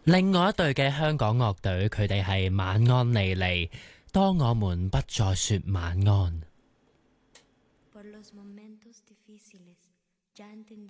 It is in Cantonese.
另外一隊嘅香港樂隊，佢哋係晚安莉莉，當我們不再說晚安。